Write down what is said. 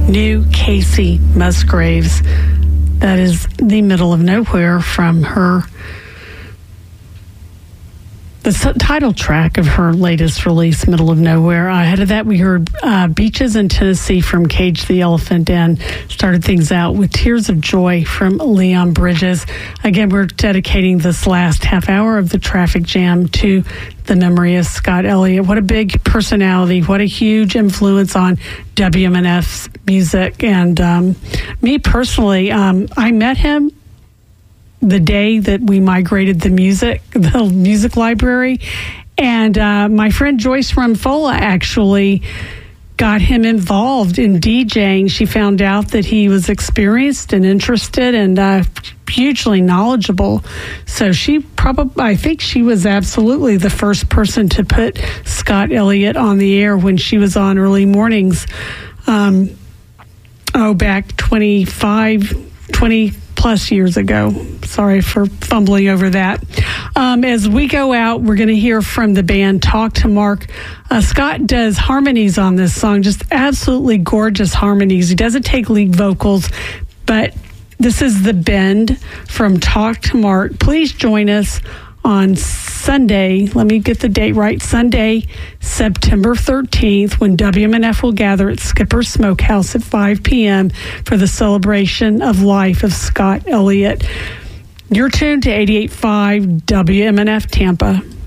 New Casey Musgraves. That is The Middle of Nowhere from her, the title track of her latest release, Middle of Nowhere. Ahead of that, we heard Beaches in Tennessee from Cage the Elephant, and started things out with Tears of Joy from Leon Bridges. Again, we're dedicating this last half hour of the Traffic Jam to the memory of Scott Elliott. What a big personality. What a huge influence on WMNF's music. And me personally, I met him the day that we migrated the music library. And my friend Joyce Runfola actually got him involved in DJing. She found out that he was experienced and interested and hugely knowledgeable. So I think she was absolutely the first person to put Scott Elliott on the air when she was on early mornings. Back 20 plus years ago. Sorry for fumbling over that. As we go out, we're going to hear from the band Talk to Mark. Scott does harmonies on this song, just absolutely gorgeous harmonies. He doesn't take lead vocals, but this is The Bend from Talk to Mark. Please join us on Sunday, let me get the date right, Sunday, September 13th, when WMNF will gather at Skipper's Smokehouse at 5 p.m. for the celebration of life of Scott Elliott. You're tuned to 88.5 WMNF Tampa.